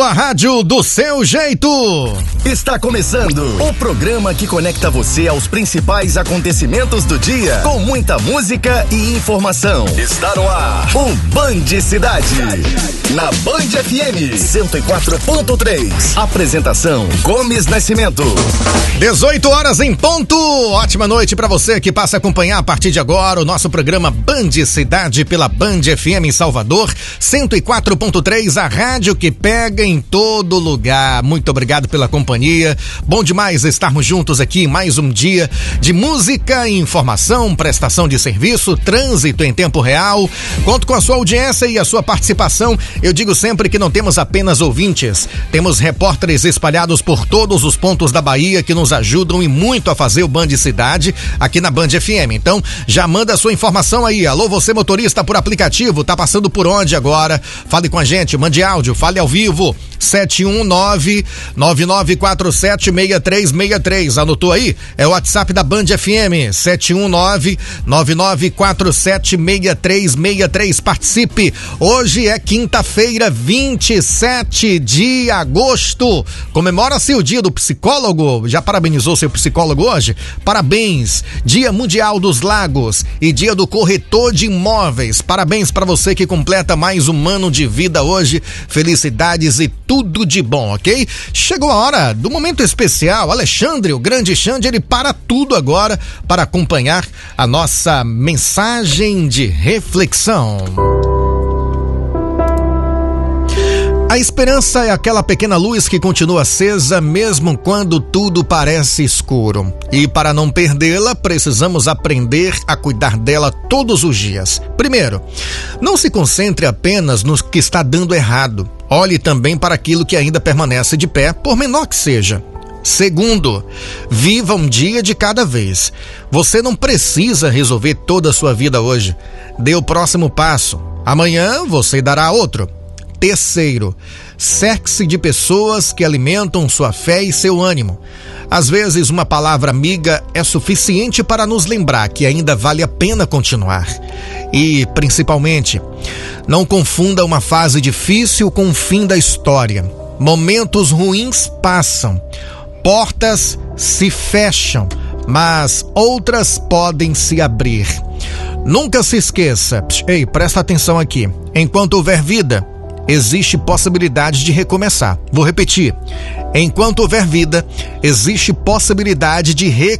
A rádio do seu jeito. Está começando o programa que conecta você aos principais acontecimentos do dia, com muita música e informação. Está no ar o Band Cidade, na Band FM 104.3. Apresentação Gomes Nascimento. 18 horas em ponto. Ótima noite para você que passa a acompanhar a partir de agora o nosso programa Band Cidade pela Band FM em Salvador 104.3, a rádio que pega em todo lugar. Muito obrigado pela companhia. Bom demais estarmos juntos aqui em mais um dia de música e informação, prestação de serviço, trânsito em tempo real. Conto com a sua audiência e a sua participação. Eu digo sempre que não temos apenas ouvintes, temos repórteres espalhados por todos os pontos da Bahia que nos ajudam e muito a fazer o Band Cidade aqui na Band FM. Então, já manda a sua informação aí. Alô, você motorista por aplicativo, tá passando por onde agora? Fale com a gente, mande áudio, fale ao vivo. 719-9947-6363. Anotou aí? É o WhatsApp da Band FM. 719-9947-6363. Participe. Hoje é quinta-feira, 27 de agosto. Comemora-se o dia do psicólogo. Já parabenizou seu psicólogo hoje? Parabéns. Dia Mundial dos Lagos e dia do corretor de imóveis. Parabéns para você que completa mais um ano de vida hoje. Felicidades e tudo de bom, ok? Chegou a hora do momento especial. Alexandre, o grande Xande, ele para tudo agora para acompanhar a nossa mensagem de reflexão. A esperança é aquela pequena luz que continua acesa mesmo quando tudo parece escuro. E para não perdê-la, precisamos aprender a cuidar dela todos os dias. Primeiro, não se concentre apenas no que está dando errado. Olhe também para aquilo que ainda permanece de pé, por menor que seja. Segundo, viva um dia de cada vez. Você não precisa resolver toda a sua vida hoje. Dê o próximo passo. Amanhã você dará outro. Terceiro, cerque-se de pessoas que alimentam sua fé e seu ânimo. Às vezes, uma palavra amiga é suficiente para nos lembrar que ainda vale a pena continuar. E, principalmente, não confunda uma fase difícil com o fim da história. Momentos ruins passam, portas se fecham, mas outras podem se abrir. Nunca se esqueça, ei, presta atenção aqui, enquanto houver vida, existe possibilidade de recomeçar. Vou repetir. Enquanto houver vida, existe possibilidade de recomeçar.